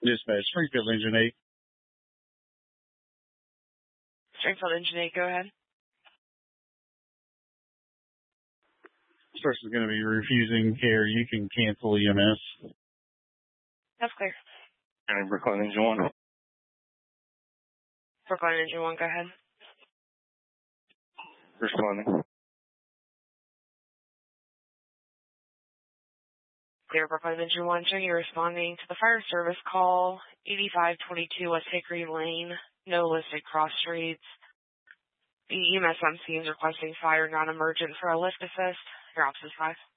Dispatch, Springfield Engine 8. Springfield Engine 8, go ahead. This person's going to be refusing care. You can cancel EMS. That's clear. And Brooklyn Engine 1. Brooklyn Engine 1, go ahead. Responding. Clear, Brooklyn Engine 1, showing you responding to the fire service call, 8522 West Hickory Lane, no listed cross streets. The EMS on scene is requesting fire non-emergent for a lift assist. Your ops is 5.